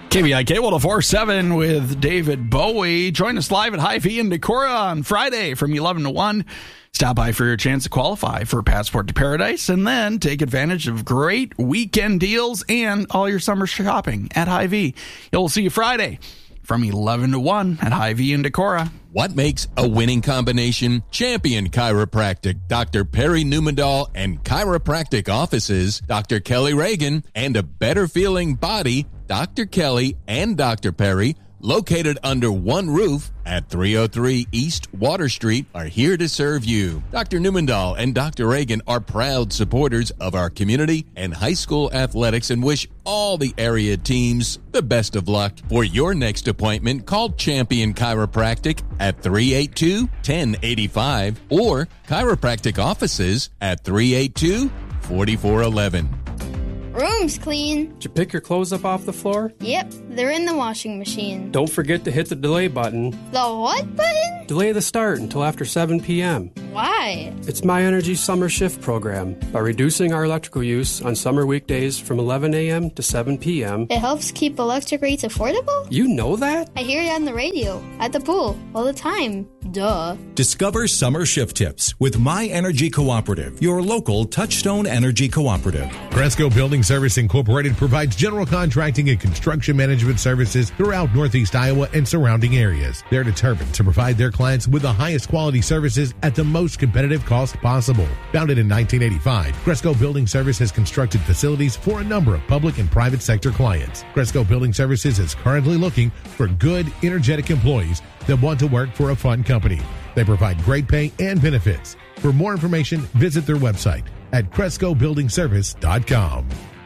KVIK 104.7 with David Bowie. Join us live at Hy-Vee in Decorah on Friday from 11 to 1. Stop by for your chance to qualify for Passport to Paradise and then take advantage of great weekend deals and all your summer shopping at Hy-Vee. We'll see you Friday from 11 to 1 at Hy-Vee in Decorah. What makes a winning combination? Champion Chiropractic, Dr. Perry Newmandahl, and chiropractic offices, Dr. Kelly Reagan, and a better feeling body, Dr. Kelly and Dr. Perry, located under one roof at 303 East Water Street, are here to serve you. Dr. Newmandahl and Dr. Reagan are proud supporters of our community and high school athletics and wish all the area teams the best of luck. For your next appointment, call Champion Chiropractic at 382-1085 or chiropractic offices at 382-4411. Room's clean. Did you pick your clothes up off the floor? Yep, they're in the washing machine. Don't forget to hit the delay button. The what button? Delay the start until after 7 p.m. Why? It's My Energy Summer Shift program. By reducing our electrical use on summer weekdays from 11 a.m. to 7 p.m. It helps keep electric rates affordable? You know that? I hear it on the radio, at the pool, all the time. Duh. Discover summer shift tips with My Energy Cooperative, your local Touchstone Energy Cooperative. Cresco Building Service Incorporated provides general contracting and construction management services throughout Northeast Iowa and surrounding areas. They're determined to provide their clients with the highest quality services at the most competitive cost possible. Founded in 1985, Cresco Building Service has constructed facilities for a number of public and private sector clients. Cresco Building Services is currently looking for good, energetic employees that want to work for a fun company. They provide great pay and benefits. For more information, visit their website at CrescoBuildingService.com.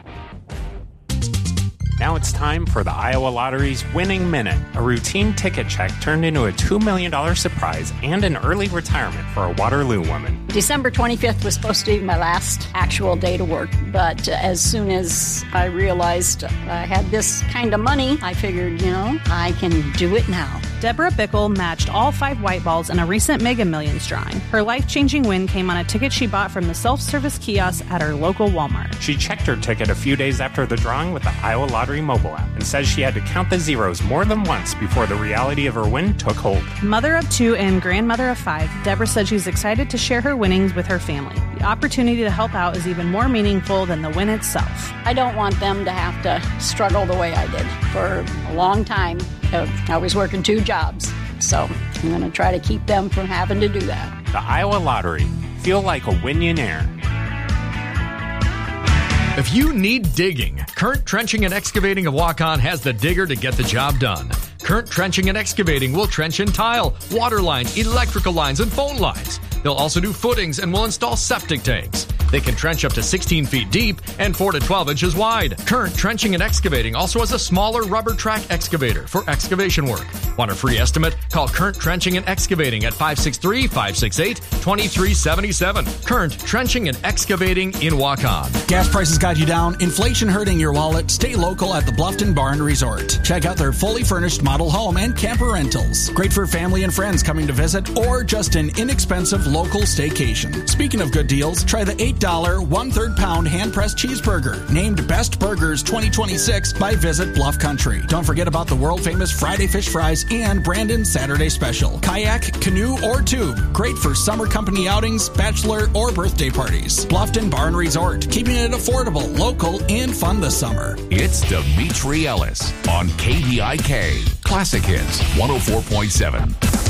Now it's time for the Iowa Lottery's Winning Minute, a routine ticket check turned into a $2 million surprise and an early retirement for a Waterloo woman. December 25th was supposed to be my last actual day to work, but as soon as I realized I had this kind of money, I figured, I can do it now. Deborah Bickle matched all 5 white balls in a recent Mega Millions drawing. Her life-changing win came on a ticket she bought from the self-service kiosk at her local Walmart. She checked her ticket a few days after the drawing with the Iowa Lottery mobile app and says she had to count the zeros more than once before the reality of her win took hold. Mother of 2 and grandmother of 5, Deborah said she's excited to share her winnings with her family. The opportunity to help out is even more meaningful than the win itself. I don't want them to have to struggle the way I did for a long time. I was working 2 jobs, so I'm going to try to keep them from having to do that. The Iowa Lottery. Feel like a Winionaire. If you need digging, Current Trenching and Excavating of Waukon has the digger to get the job done. Current Trenching and Excavating will trench in tile, water lines, electrical lines, and phone lines. They'll also do footings and will install septic tanks. They can trench up to 16 feet deep and 4 to 12 inches wide. Current Trenching and Excavating also has a smaller rubber track excavator for excavation work. Want a free estimate? Call Current Trenching and Excavating at 563-568-2377. Current Trenching and Excavating in Waukon. Gas prices got you down, inflation hurting your wallet. Stay local at the Bluffton Barn Resort. Check out their fully furnished model home and camper rentals. Great for family and friends coming to visit or just an inexpensive local staycation. Speaking of good deals, try the $8 1/3 pound hand-pressed cheeseburger, named Best Burgers 2026 by Visit Bluff Country. Don't forget about the world-famous Friday Fish Fries and Brandon's Saturday Special. Kayak, canoe, or tube. Great for summer company outings, bachelor, or birthday parties. Bluffton Barn Resort, keeping it affordable, local, and fun this summer. It's Dimitri Ellis on KVIK. Classic Hits 104.7.